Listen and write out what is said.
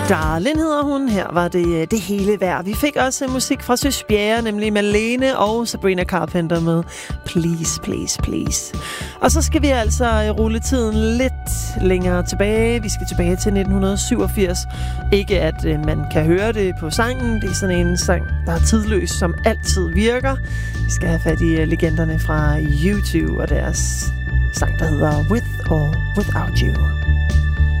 Darlin hedder hun. Her var det hele værd. Vi fik også musik fra Søs Bjerre, nemlig Malene og Sabrina Carpenter med Please, Please, Please. Og så skal vi altså rulle tiden lidt længere tilbage. Vi skal tilbage til 1987. Ikke at man kan høre det på sangen. Det er sådan en sang, der er tidløs, som altid virker. Vi skal have fat i legenderne fra YouTube og deres sang, der hedder With or Without You.